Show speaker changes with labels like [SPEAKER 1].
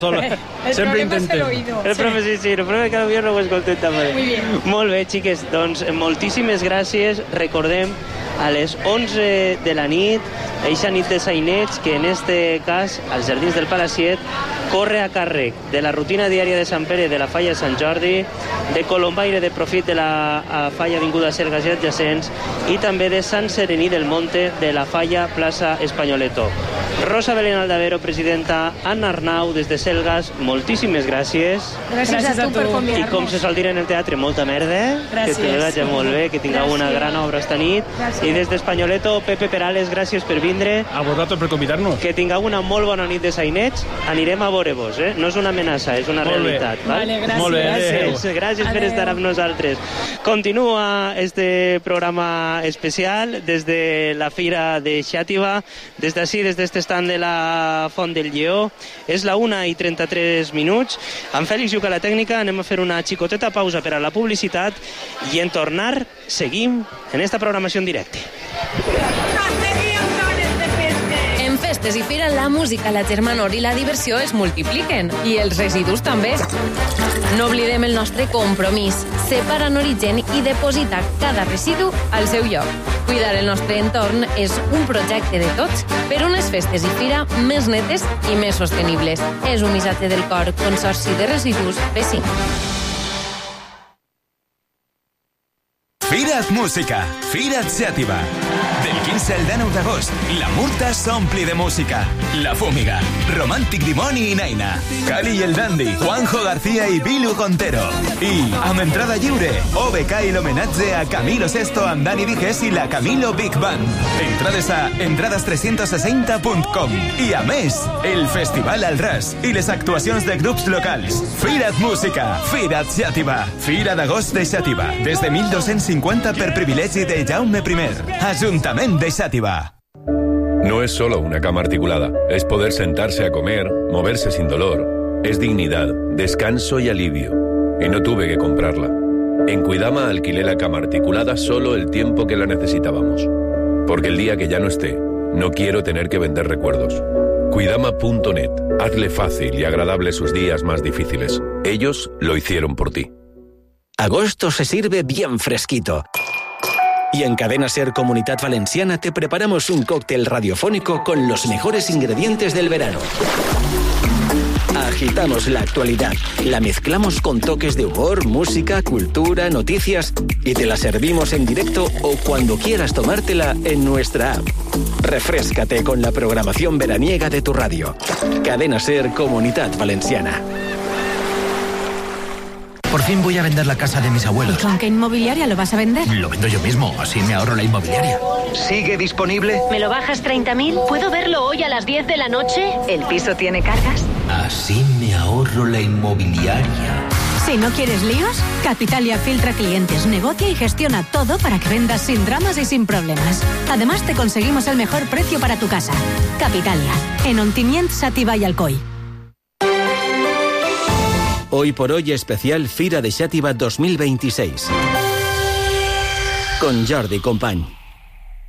[SPEAKER 1] Sempre intentem.
[SPEAKER 2] El profe, sí, el profe cada dia no ho escoltem també.
[SPEAKER 3] Muy bien.
[SPEAKER 2] Molt bé, xiques, doncs moltíssimes gràcies. Recordem, a les 11 de la nit, eixa nit de Saineig, que en este cas, als Jardins del Palaciet, corre a càrrec de la rutina diària de Sant Pere de la Falla de Sant Jordi, de Colombaire de Profit de la Falla Avinguda Sergas i adjacents, i també de Sant Serení del Monte de la Falla Plaça Espanyoleto. Rosa Belén Aldavero, presidenta, Anna Arnau, des de Selgas, moltíssimes gràcies.
[SPEAKER 3] Gràcies a tu per convidar-nos.
[SPEAKER 2] I com se sol dir en el teatre, molta merda.
[SPEAKER 3] Gràcies.
[SPEAKER 2] Que te vagi molt bé, que tingueu una gran obra esta nit.
[SPEAKER 3] Gràcies.
[SPEAKER 2] I des d'Espanyoleto, Pepe Perales, gràcies per vindre.
[SPEAKER 1] A vosaltres per convidar-nos.
[SPEAKER 2] Que tingueu una molt bona nit de Saineig. Anirem a veure-vos, eh? No és una amenaça, és una realitat.
[SPEAKER 3] Vale, gràcies.
[SPEAKER 1] Molt bé,
[SPEAKER 2] Gràcies per estar amb nosaltres. Continua este programa especial des de la Fira de Xàtiva, des d'ací, des d'este stand de la Font del Lleó. És la 1:33. Amb Fèlix Lluc a la tècnica anem a fer una xicoteta pausa per a la publicitat i en tornar seguim en esta programació en directe.
[SPEAKER 4] En festes i fira, la música, la germanor i la diversió es multipliquen, i els residus també. No oblidem el nostre compromís, separar en origen i depositar cada residu al seu lloc. Cuidar el nostre entorn és un projecte de tots per unes festes i fira més netes i més sostenibles. És un missatge del COR, Consorci de Residus B5.
[SPEAKER 5] Fira't Música, Fira't Xàtiva. Del 15 al 19 d'agost, la Murta s'ompli de música. La Fúmiga, Romàntic Dimoni i Naina, Cali i el Dandy, Juanjo García i Bilu Gontero. I, amb entrada lliure, OBK i l'homenatge a Camilo Sesto amb Dani Viges i la Camilo Big Band. Entrades a entrades360.com. I a més, el Festival al Ras i les actuacions de grups locals. Fira't Música, Fira't Xàtiva. Fira d'agost de Xàtiva, des de 1250 per privilegi de Jaume I. Ajuntament de Xàtiva.
[SPEAKER 6] No es solo una cama articulada, es poder sentarse a comer, moverse sin dolor. Es dignidad, descanso y alivio. Y no tuve que comprarla. En Cuidama alquilé la cama articulada solo el tiempo que la necesitábamos. Porque el día que ya no esté, no quiero tener que vender recuerdos. Cuidama.net. Hazle fácil y agradable sus días más difíciles. Ellos lo hicieron por ti.
[SPEAKER 7] Agosto se sirve bien fresquito. Y en Cadena Ser Comunidad Valenciana te preparamos un cóctel radiofónico con los mejores ingredientes del verano. Agitamos la actualidad, la mezclamos con toques de humor, música, cultura, noticias y te la servimos en directo o cuando quieras tomártela en nuestra app. Refréscate con la programación veraniega de tu radio. Cadena Ser Comunidad Valenciana.
[SPEAKER 8] Por fin voy a vender la casa de mis abuelos.
[SPEAKER 9] ¿Y con qué inmobiliaria lo vas a vender?
[SPEAKER 8] Lo vendo yo mismo, así me ahorro la inmobiliaria.
[SPEAKER 10] ¿Sigue disponible?
[SPEAKER 11] ¿Me lo bajas 30.000? ¿Puedo verlo hoy a las 10 de la noche? ¿El piso tiene cargas?
[SPEAKER 8] Así me ahorro la inmobiliaria.
[SPEAKER 9] Si no quieres líos, Capitalia filtra clientes, negocia y gestiona todo para que vendas sin dramas y sin problemas. Además, te conseguimos el mejor precio para tu casa. Capitalia, en Ontinyent, Xàtiva y Alcoi.
[SPEAKER 7] Hoy por hoy especial Fira de Xàtiva 2026. Con Jordi Company.